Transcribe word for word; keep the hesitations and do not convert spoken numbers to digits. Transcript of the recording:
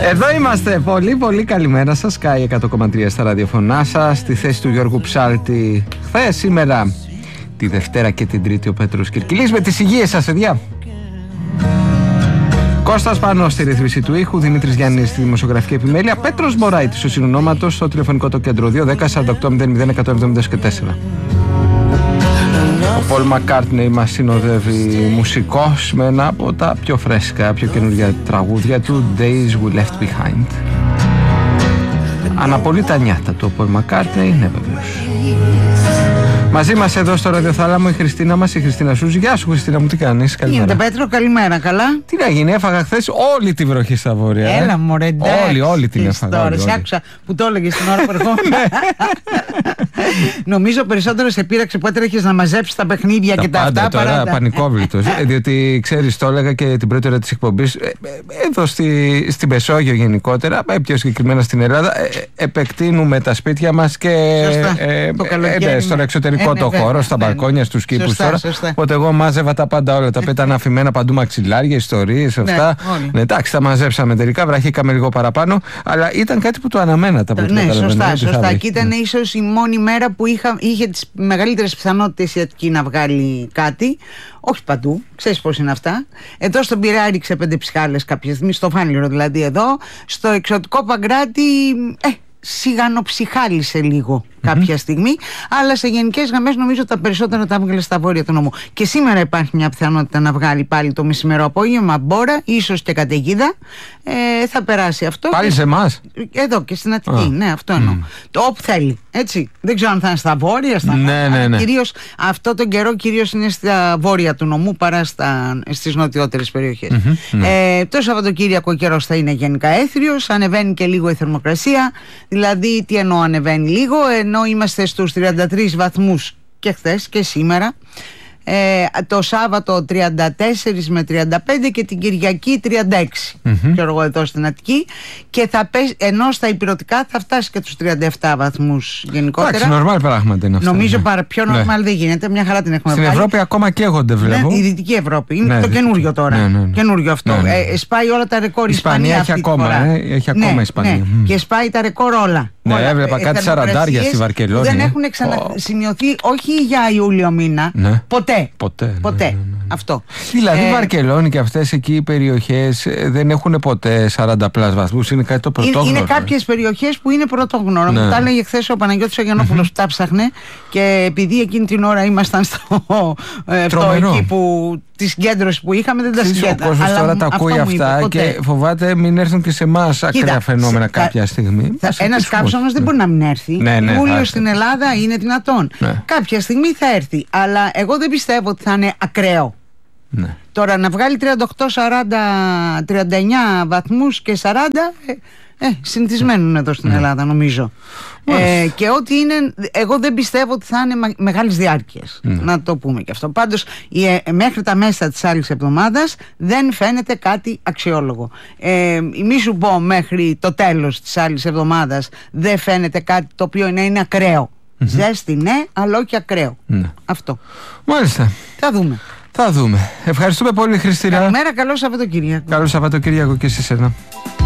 Εδώ είμαστε. Πολύ πολύ καλημέρα σας. Σκάι εκατό κόμμα τρία στα ραδιοφωνά σας. Στη θέση του Γιώργου Ψάλτη χθες, σήμερα τη Δευτέρα και την Τρίτη ο Πέτρος Κυρκυλής. Με τις υγείες σας, παιδιά. Κώστας Πανός στη ρύθμιση του ήχου, Δημήτρης Γιάννης στη δημοσιογραφική επιμέλεια, Πέτρος Μωράητης στο συνονόματος, στο τηλεφωνικό το κέντρο δύο δέκα σαράντα οκτώ μηδέν μηδέν εκατόν εβδομήντα τέσσερα. Ο Πολ Μακκάρτνεϊ μας συνοδεύει μουσικός με ένα από τα πιο φρέσκα, πιο καινούργια τραγούδια του, Days We Left Behind. Αναπολύει τα νιάτα του ο Πολ Μακκάρτνεϊ, είναι βέβαιος. Μαζί μας εδώ στο ραδιοθάλαμο η Χριστίνα μας, η Χριστίνα Σούζη. Γεια σου, Χριστίνα μου, τι κάνεις? Καλημέρα. Γίνεται, Πέτρο, καλημέρα, καλά. Τι να γίνει, έφαγα χθες όλη τη βροχή στα βόρεια. Έλα, ε? μωρέ, εντάξει. Όλη, όλη την έφαγα. Τώρα, σε άκουσα που το έλεγες την ώρα που ερχόμουν. Νομίζω περισσότερο σε πείραξε που έτρεχες να μαζέψεις τα παιχνίδια τα και τα πάντα, αυτά. Τώρα παρά τα... πανικόβλητος. Διότι ξέρεις, το έλεγα και την πρώτη ώρα της εκπομπής. Ε, εδώ στη, στην Μεσόγειο γενικότερα, πιο συγκεκριμένα στην Ελλάδα, ε, επεκτείνουμε τα σπίτια μας και ε, ε, ε, στον εξωτερικό ε, ναι, το χώρο, ναι, στα ναι, μπαλκόνια, στους κήπους τώρα. Σωστά. Οπότε εγώ μάζευα τα πάντα όλα. Τα οποία ήταν αφημένα παντού μαξιλάρια, ιστορίες, αυτά. Ναι, ναι, εντάξει, τα μαζέψαμε τελικά, βραχήκαμε λίγο παραπάνω, αλλά ήταν κάτι που το αναμένατα. Ναι, σωστά, σωστά. Και ήταν ίσως η μόνη μέρα που είχα, είχε τις μεγαλύτερες πιθανότητες η Αττική να βγάλει κάτι. Όχι παντού, ξέρεις πώς είναι αυτά. Εδώ στον Πειραιά ρίξε πέντε ψυχάλες κάποια στιγμή, στο Φάνηρο δηλαδή εδώ. Στο εξωτικό Παγκράτη, ε, σιγανοψυχάλισε λίγο κάποια mm-hmm. στιγμή, αλλά σε γενικές γραμμές νομίζω τα περισσότερα τα έβγαλε στα βόρεια του νομού. Και σήμερα υπάρχει μια πιθανότητα να βγάλει πάλι το μεσημερό απόγευμα μπόρα, ίσως και καταιγίδα. Ε, θα περάσει αυτό. Πάλι και... σε εμάς. Εδώ και στην Αττική, oh. ναι, αυτό εννοώ. Mm. Το όπου θέλει. Έτσι. Δεν ξέρω αν θα είναι στα βόρεια, στα ναι, ναι, ναι. Κυρίως αυτό τον καιρό κυρίως είναι στα βόρεια του νομού παρά στα, στις νοτιότερες περιοχές. Mm-hmm, ε, το Σαββατοκύριακο ο καιρός θα είναι γενικά έθριος, ανεβαίνει και λίγο η θερμοκρασία. Δηλαδή, τι εννοώ ανεβαίνει λίγο, ενώ είμαστε στους τριάντα τρεις βαθμούς και χθες και σήμερα. Ε, το Σάββατο τριάντα τέσσερα με τριάντα πέντε και την Κυριακή τριάντα έξι mm-hmm. και εγώ εδώ στην Αττική, και θα πέσει, ενώ στα ηπειρωτικά θα φτάσει και τους τριάντα επτά βαθμούς γενικότερα. Εντάξει, νορμάλ πράγματα είναι αυτό. Νομίζω ναι. παρά πιο νορμάλ ναι. δεν γίνεται, μια χαρά την έχουμε στην βάλει. Στην Ευρώπη ακόμα καίγονται, βλέπω. Ναι, η Δυτική Ευρώπη είναι ναι, το καινούριο τώρα. Ναι, ναι, ναι. Καινούριο αυτό. Ναι, ναι. Ε, σπάει όλα τα ρεκόρ. Η Ισπανία, Ισπανία έχει ακόμα, ε, έχει ακόμα ναι, Ισπανία. Ναι. Mm. Και σπάει τα ρεκόρ όλα. Ναι, όλα. έβλεπα κάτι σαραντάρια στη Βαρκελόνη. Δεν έχουν ξανασημειωθεί, όχι για Ιούλιο μήνα. Ναι. Ποτέ. Ποτέ. Ποτέ. Ναι, ναι, ναι. Αυτό. Δηλαδή η ε, Βαρκελόνη και αυτές εκεί οι περιοχές δεν έχουν ποτέ σαράντα πλάς βαθμούς. Είναι κάτι το πρωτόγνωρο. Είναι, είναι κάποιες περιοχές που είναι πρωτόγνωρο. Ναι. Μου τα έλεγε χθες ο Παναγιώτης Αγιανόπουλος που τα ψάχνε, και επειδή εκείνη την ώρα ήμασταν στο ε, αυτό εκεί που τη συγκέντρωση που είχαμε, δεν τα συγκέντρωσα. Ο κόσμος τώρα τα ακούει αυτά είπε, και φοβάται μην έρθουν και σε εμάς ακραία φαινόμενα θα, κάποια στιγμή. Ένας καύσωνας δεν μπορεί να μην έρθει. Ναι, ναι, Ιούλιο στην Ελλάδα είναι δυνατόν. Ναι. Κάποια στιγμή θα έρθει. Αλλά εγώ δεν πιστεύω ότι θα είναι ακραίο. Ναι. Τώρα να βγάλει τριάντα οκτώ, σαράντα, τριάντα εννιά βαθμούς και σαράντα, ε, ε, συνηθισμένοι είναι εδώ στην ναι. Ελλάδα νομίζω. Ε, και ότι είναι, εγώ δεν πιστεύω ότι θα είναι μεγάλης διάρκειας, ναι. να το πούμε και αυτό. Πάντως ε, μέχρι τα μέσα της άλλης εβδομάδας δεν φαίνεται κάτι αξιόλογο. ε, Μη σου πω μέχρι το τέλος της άλλης εβδομάδας δεν φαίνεται κάτι το οποίο να είναι ακραίο. Mm-hmm. Ζέστη ναι, αλλά όχι ακραίο. Ναι. Αυτό. Μάλιστα. Θα δούμε. Θα δούμε. Ευχαριστούμε πολύ, Χριστίνα. Καλημέρα, καλό Σαββατοκύριακο. Καλό Σαββατοκύριακο και σε σένα.